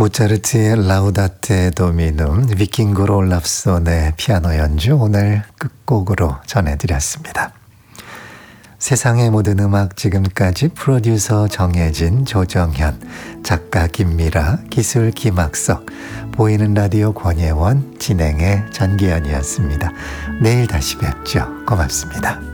모차르트의 라우다테 도미눔, 비킹고로 올랍손의 피아노 연주 오늘 끝곡으로 전해드렸습니다. 세상의 모든 음악 지금까지 프로듀서 정혜진, 조정현, 작가 김미라, 기술 김학석, 보이는 라디오 권예원, 진행의 전기현이었습니다. 내일 다시 뵙죠. 고맙습니다.